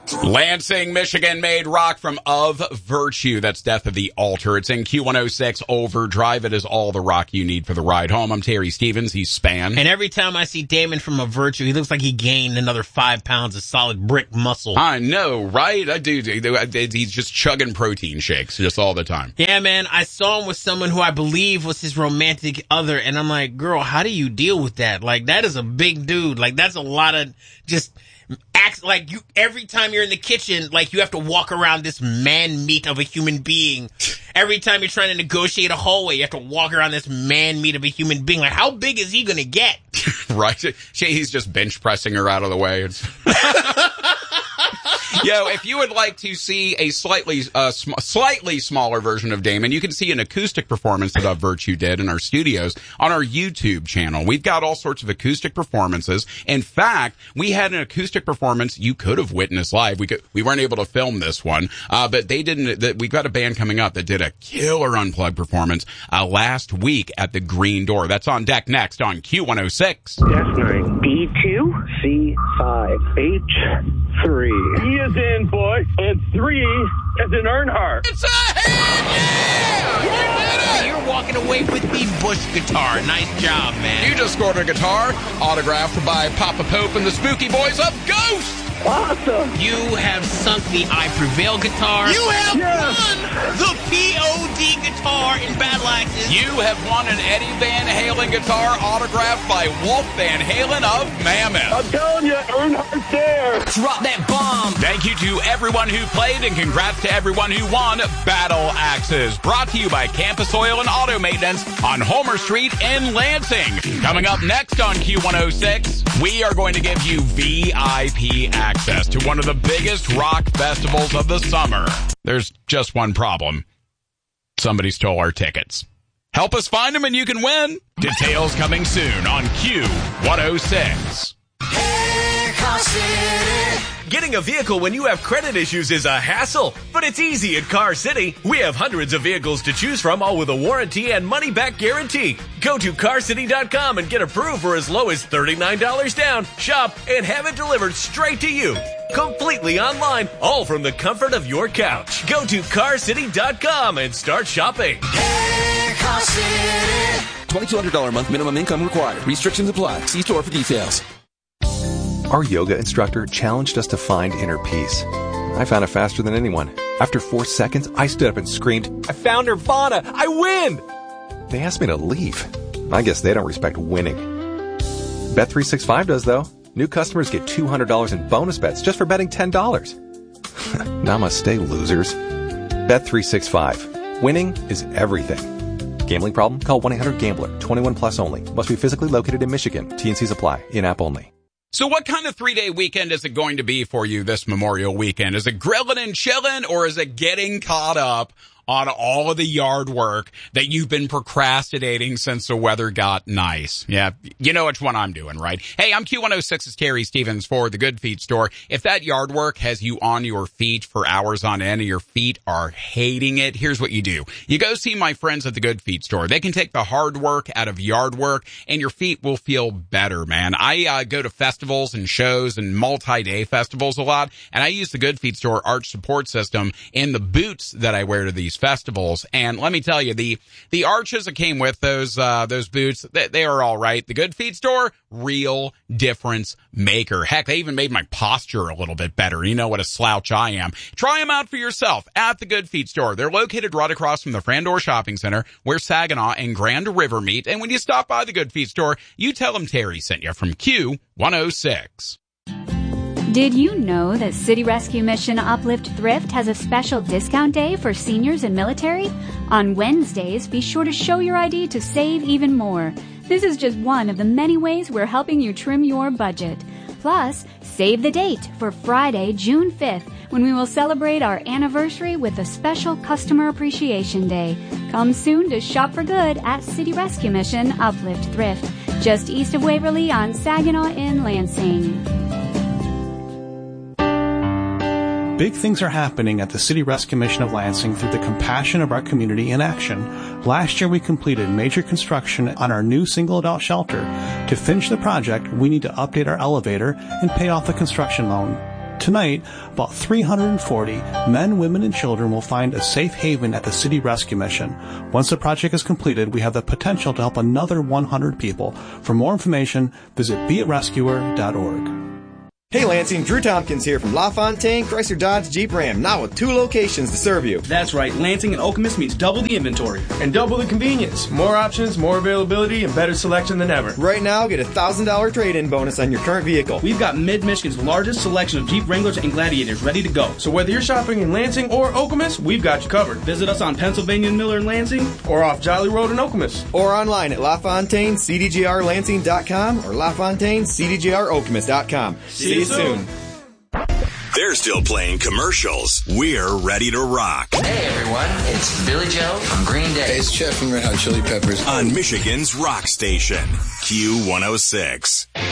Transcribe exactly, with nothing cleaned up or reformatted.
Lansing, Michigan made rock from Of Virtue. That's Death of the Altar. It's in Q one oh six Overdrive. It is all the rock you need for the ride home. I'm Terry Stevens. He's Span. And every time I see Damon from Of Virtue, he looks like he gained another five pounds of solid brick muscle. I know, right? I do. He's just chugging protein shakes just all the time. Yeah, man. I saw him with someone who I believe was his romantic other, and I'm like, girl, how do you deal with that? Like, that is a big dude. Like, that's a lot of just... Acts like you every time you're in the kitchen, like you have to walk around this man meat of a human being. Every time you're trying to negotiate a hallway, you have to walk around this man meat of a human being. Like, how big is he gonna get? Right? He's just bench pressing her out of the way. Yo, if you would like to see a slightly uh, sm- slightly smaller version of Damon, you can see an acoustic performance that Of Virtue did in our studios on our YouTube channel. We've got all sorts of acoustic performances. In fact, we had an acoustic performance you could have witnessed live. We could, we weren't able to film this one, uh, but they didn't. That we've got a band coming up that did a killer unplugged performance uh, last week at the Green Door. That's on deck next on Q one oh six. F nine B two C five H three. E is in, boy, and three is in Earnhardt. It's a hit! Yeah! You You're walking away with the Bush guitar. Nice job, man. You just scored a guitar autographed by Papa Pope and the Spooky Boys of Ghost. Awesome. You have sunk the I Prevail guitar. You have yes. won the P O D guitar in Battle Axes. You have won an Eddie Van Halen guitar autographed by Wolf Van Halen of Mammoth. I'm telling you, Earnhardt's there. Drop that bomb. Thank you to everyone who played and congrats to everyone who won Battle Axes. Brought to you by Campus Oil and Auto Maintenance on Homer Street in Lansing. Coming up next on Q one oh six, we are going to give you V I P access to one of the biggest rock festivals of the summer. There's just one problem. Somebody stole our tickets. Help us find them and you can win. Details coming soon on Q one oh six. Hey, Car City. Getting a vehicle when you have credit issues is a hassle, but it's easy at Car City. We have hundreds of vehicles to choose from, all with a warranty and money-back guarantee. Go to car city dot com and get approved for as low as thirty-nine dollars down. Shop and have it delivered straight to you. Completely online, all from the comfort of your couch. Go to car city dot com and start shopping. Hey, Car City. twenty-two hundred dollars a month minimum income required. Restrictions apply. See store for details. Our yoga instructor challenged us to find inner peace. I found it faster than anyone. After four seconds, I stood up and screamed, "I found Nirvana! I win!" They asked me to leave. I guess they don't respect winning. Bet three sixty-five does, though. New customers get two hundred dollars in bonus bets just for betting ten dollars. Namaste, losers. Bet three sixty-five. Winning is everything. Gambling problem? Call one eight hundred gambler. twenty-one plus only. Must be physically located in Michigan. T and C's apply. In-app only. So what kind of three-day weekend is it going to be for you this Memorial Weekend? Is it grilling and chilling, or is it getting caught up on all of the yard work that you've been procrastinating since the weather got nice? Yeah, you know which one I'm doing, right? Hey, I'm Q one oh six's Terry Stevens for the Good Feet Store. If that yard work has you on your feet for hours on end and your feet are hating it, here's what you do. You go see my friends at the Good Feet Store. They can take the hard work out of yard work and your feet will feel better, man. I uh, go to festivals and shows and multi-day festivals a lot, and I use the Good Feet Store arch support system in the boots that I wear to these festivals. And let me tell you, the the arches that came with those uh those boots, they, they are all right. The Good Feet Store, real difference maker. Heck, they even made my posture a little bit better. You know what a slouch I am. Try them out for yourself at the Good Feet Store. They're located right across from the Frandor Shopping Center, where Saginaw and Grand River meet. And when you stop by the Good Feet Store, you tell them Terry sent you from Q one oh six. Did you know that City Rescue Mission Uplift Thrift has a special discount day for seniors and military? On Wednesdays, be sure to show your I D to save even more. This is just one of the many ways we're helping you trim your budget. Plus, save the date for Friday, June fifth, when we will celebrate our anniversary with a special Customer Appreciation Day. Come soon to shop for good at City Rescue Mission Uplift Thrift, just east of Waverly on Saginaw in Lansing. Big things are happening at the City Rescue Mission of Lansing through the compassion of our community in action. Last year we completed major construction on our new single adult shelter. To finish the project, we need to update our elevator and pay off the construction loan. Tonight, about three hundred forty men, women, and children will find a safe haven at the City Rescue Mission. Once the project is completed, we have the potential to help another one hundred people. For more information, visit be it rescuer dot org. Hey Lansing, Drew Tompkins here from LaFontaine Chrysler Dodge Jeep Ram, now with two locations to serve you. That's right, Lansing and Okemos means double the inventory. And double the convenience. More options, more availability, and better selection than ever. Right now, get a one thousand dollars trade-in bonus on your current vehicle. We've got Mid-Michigan's largest selection of Jeep Wranglers and Gladiators ready to go. So whether you're shopping in Lansing or Okemos, we've got you covered. Visit us on Pennsylvania and Miller in Lansing, or off Jolly Road in Okemos. Or online at LaFontaine C D J R Lansing dot com or LaFontaine C D J R Okemos dot com. See, See you soon. soon. They're still playing commercials. We're ready to rock. Hey, everyone. It's Billy Joe from Green Day. Hey, it's Jeff from Red Hot Chili Peppers. On Michigan's rock station, Q one oh six.